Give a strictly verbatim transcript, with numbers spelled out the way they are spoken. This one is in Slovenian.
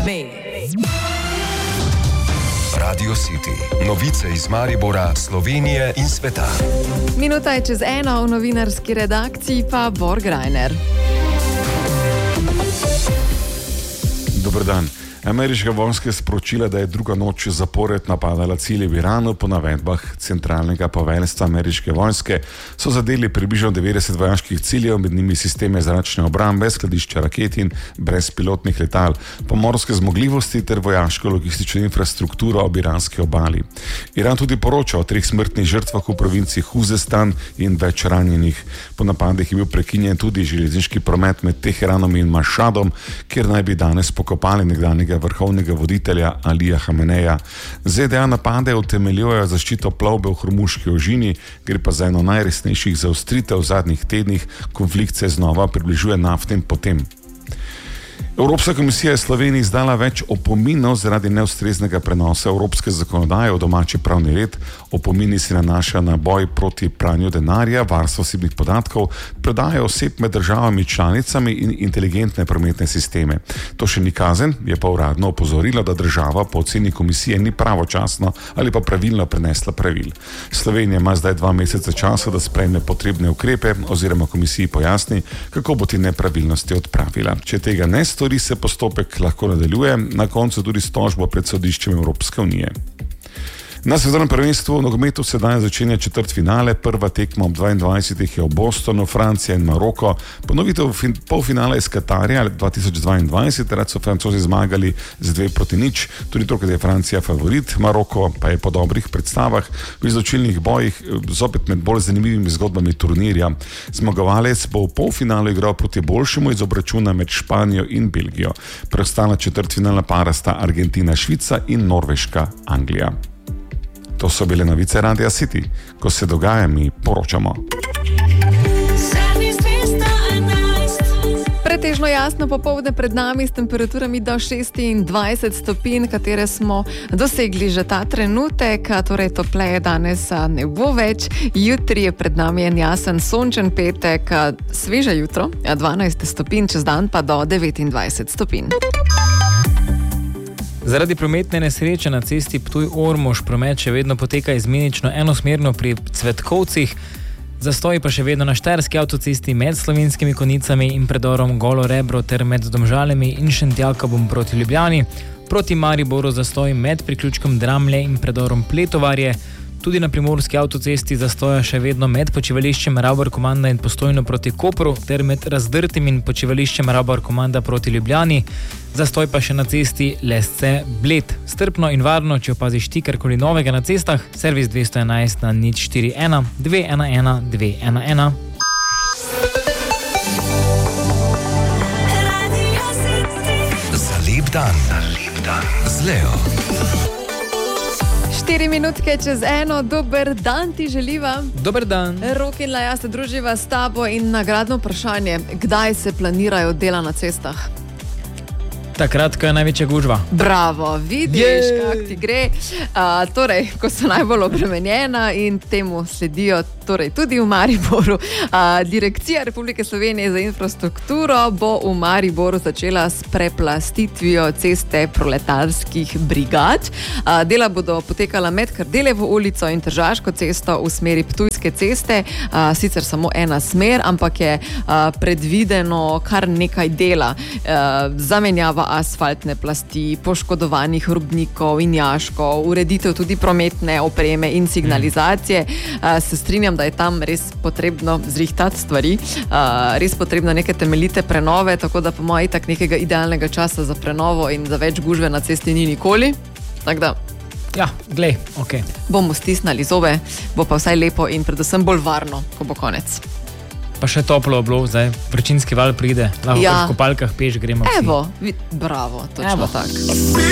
Radio City. Novice iz Maribora, Slovenije in sveta. Minuta je čez eno, v novinarski redakciji pa Borg Reiner. Dober dan. Ameriška vojska je sporočila, da je druga noč zapored napadala cilje v Iranu. Po navedbah centralnega poveljstva ameriške vojske so zadeli približno devetdeset vojaških ciljev, med njimi sisteme zračne obrambe, skladišča raket in brezpilotnih letal, pomorske zmogljivosti ter vojaško-logistično infrastrukturo ob iranski obali. Iran tudi poroča o treh smrtnih žrtvah v provinci Huzestan in več ranjenih. Po napadih je bil prekinjen tudi železniški promet med Teheranom in Mašadom, kjer naj bi danes pokopali nekdanjega vrhovnega voditelja Alija Hameneja. ZDA napade utemeljujejo zaščito plovbe v Hormuški ožini, gre pa za eno najresnejših zaostritev v zadnjih tednih. Konflikt se znova približuje naftnim potem. Evropska komisija je Sloveniji izdala več opominov zaradi neustreznega prenosa evropske zakonodaje v domači pravni red. Opomini se nanašajo na boj proti pranju denarja, varstvo osebnih podatkov, prodajo oseb med državami članicami in inteligentne prometne sisteme. To še ni kazen, je pa uradno opozorila, da država po oceni komisije ni pravočasno ali pa pravilno prenesla pravil. Slovenija ima zdaj dva meseca časa, da sprejme potrebne ukrepe oziroma komisiji pojasni, kako bo te nepravilnosti odpravila. Če tega ne stori, se postopek lahko nadaljuje, na koncu tudi s tožbo pred sodiščem Evropske unije. Na svetovnem prvenstvu v nogometu se danes začenja četrtfinale, prva tekma ob dvaindvajsetih je v Bostonu, Francija in Maroko. Ponovitev fin- polfinala iz Katarja dva tisoč dvaindvajset, rad so Francozi zmagali z dve proti nič, tudi to, ker je Francija favorit, Maroko pa je po dobrih predstavah v izločilnih bojih zopet med bolj zanimivimi zgodbami turnirja. Zmagovalec bo v polfinalu igral proti boljšemu iz obračuna med Španijo in Belgijo. Preostala četrtfinalna para sta Argentina, Švica in Norveška, Anglija. To so bile novice Radia City. Ko se dogaja, mi poročamo. Pretežno jasno popoldne pred nami s temperaturami do šestindvajset stopinj, katere smo dosegli že ta trenutek, torej topleje danes ne bo več. Jutri je pred nami en jasen sončen petek, sveže jutro, dvanajst stopinj, čez dan pa do devetindvajset stopinj. Zaradi prometne nesreče na cesti Ptuj-Ormož promet še vedno poteka izmenično enosmerno pri Cvetkovcih, zastoji pa še vedno na štajerski avtocesti med Slovenskimi Konjicami in predorom Golo Rebro ter med Domžalami in Šentjakobom proti Ljubljani, proti Mariboru zastoji med priključkom Dramlje in predorom Pletovarje. Tudi na primorski avtocesti zastoja še vedno med počivališčem Ravbar Komanda in Postojno proti Kopru ter med Razdrtim in počivališčem Ravbar Komanda proti Ljubljani. Zastoj pa še na cesti Lesce-Bled. Strpno in varno, če opaziš ti karkoli novega na cestah, servis dvesto enajst na nič štiri ena dve ena ena dve ena ena. Za lep dan, za lep dan z Leo. Štiri minutke čez eno, dober dan ti želiva. Dober dan. Rok in Laja se druživa s tabo in nagradno vprašanje, kdaj se planirajo dela na cestah? Takrat, ko je največja gužva. Bravo, vidiš, kako ti gre. A, torej, ko so najbolj obremenjena in temu sledijo torej tudi v Mariboru. A, Direkcija Republike Slovenije za infrastrukturo bo v Mariboru začela s preplastitvijo ceste proletarskih brigad. A, dela bodo potekala med Kardeljevo ulico in Tržaško cesto v smeri Ptujske ceste. A, sicer samo ena smer, ampak je a, predvideno kar nekaj dela. A, zamenjava asfaltne plasti, poškodovanih robnikov in jaškov, ureditev tudi prometne opreme in signalizacije. Uh, se strinjam, da je tam res potrebno zrihtati stvari, uh, res potrebno neke temeljite prenove, tako da po moji tak nekega idealnega časa za prenovo in za več gužve na cesti ni nikoli. Tako da Ja, glej, ok. bomo stisnali zobe, bo pa vsaj lepo in predvsem bolj varno, ko bo konec. Pa še toplo oblo, zdaj vročinski val pride, lahko Ja. v kopalkah peš gremo vsi. Evo, vi, bravo, točno Evo. tako.